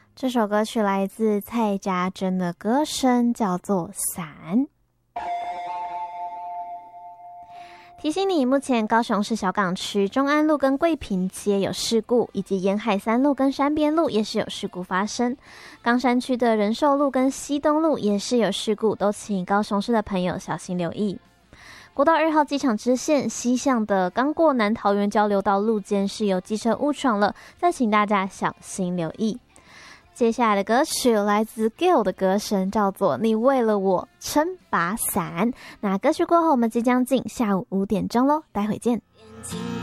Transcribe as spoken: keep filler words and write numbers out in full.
这首歌曲来自蔡家珍的歌声，叫做《伞》。提醒你，目前高雄市小港区中安路跟桂平街有事故，以及沿海三路跟山边路也是有事故发生。冈山区的仁寿路跟西东路也是有事故，都请高雄市的朋友小心留意。国道二号机场支线西向的刚过南桃园交流道路肩是有机车误闯了，再请大家小心留意。接下来的歌曲来自 Gill 的歌声，叫做《你为了我撑把伞》。那歌曲过后，我们即将进下午五点钟咯，待会见。